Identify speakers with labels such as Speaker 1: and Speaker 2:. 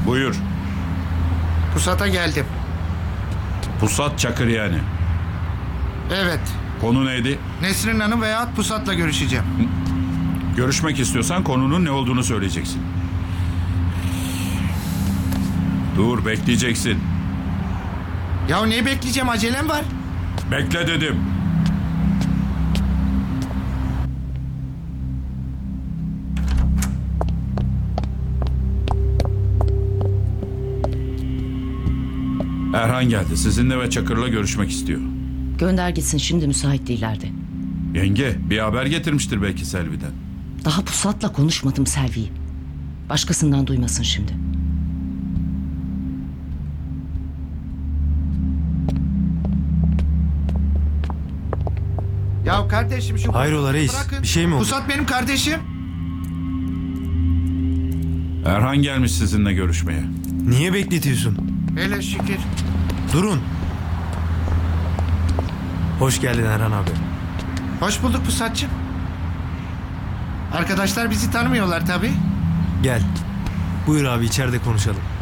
Speaker 1: Buyur.
Speaker 2: Pusat'a geldim.
Speaker 1: Pusat Çakır yani.
Speaker 2: Evet.
Speaker 1: Konu neydi?
Speaker 2: Nesrin Hanım veya Pusat'la görüşeceğim.
Speaker 1: Görüşmek istiyorsan konunun ne olduğunu söyleyeceksin. Dur, bekleyeceksin.
Speaker 2: Ya neyi bekleyeceğim, acelem var.
Speaker 1: Bekle dedim. Erhan geldi. Sizinle ve Çakır'la görüşmek istiyor.
Speaker 3: Gönder gitsin, şimdi müsait değillerdi.
Speaker 1: Yenge, bir haber getirmiştir belki Selvi'den.
Speaker 3: Daha Pusat'la konuşmadım Selvi'yi. Başkasından duymasın şimdi.
Speaker 2: Ya kardeşim şu...
Speaker 4: Hayrola reis,
Speaker 2: Bırakın.
Speaker 4: bir şey mi oldu?
Speaker 2: Pusat benim kardeşim.
Speaker 1: Erhan gelmiş sizinle görüşmeye.
Speaker 4: Niye bekletiyorsun?
Speaker 2: Hele şükür.
Speaker 4: Durun. Hoş geldin Erhan abi.
Speaker 2: Hoş bulduk Pusat'cığım. Arkadaşlar bizi tanımıyorlar tabii.
Speaker 4: Gel. Buyur abi, içeride konuşalım.